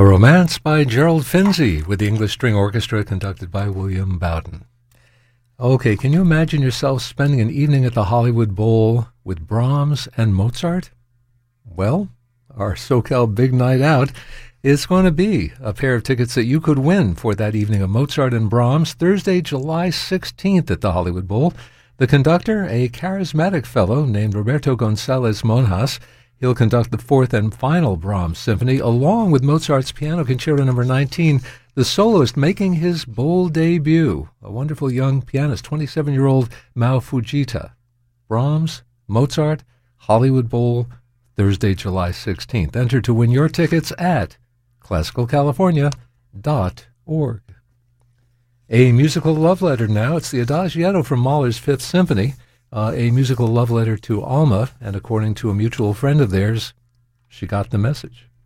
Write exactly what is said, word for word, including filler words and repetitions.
A Romance by Gerald Finzi with the English String Orchestra conducted by William Bowden. Okay, can you imagine yourself spending an evening at the Hollywood Bowl with Brahms and Mozart? Well, our SoCal Big Night Out is going to be a pair of tickets that you could win for that evening of Mozart and Brahms, Thursday, July sixteenth at the Hollywood Bowl. The conductor, a charismatic fellow named Roberto González Monjas. He'll conduct the fourth and final Brahms Symphony, along with Mozart's Piano Concerto Number nineteen, the soloist making his bold debut, a wonderful young pianist, twenty-seven-year-old Mao Fujita. Brahms, Mozart, Hollywood Bowl, Thursday, July sixteenth. Enter to win your tickets at classical california dot org. A musical love letter now. It's the Adagietto from Mahler's Fifth Symphony. Uh, a musical love letter to Alma, and according to a mutual friend of theirs, she got the message.